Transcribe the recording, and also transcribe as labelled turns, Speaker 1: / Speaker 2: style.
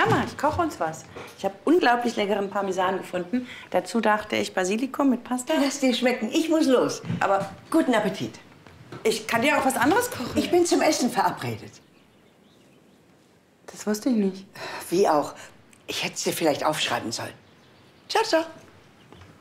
Speaker 1: Klar mal, ich koche uns was. Ich habe unglaublich leckeren Parmesan gefunden. Dazu dachte ich Basilikum mit Pasta.
Speaker 2: Lass dir schmecken, ich muss los.
Speaker 1: Aber
Speaker 2: guten Appetit.
Speaker 1: Ich kann dir auch was anderes kochen.
Speaker 2: Ich bin zum Essen verabredet.
Speaker 1: Das wusste ich nicht.
Speaker 2: Wie auch. Ich hätte es dir vielleicht aufschreiben sollen. Ciao, ciao.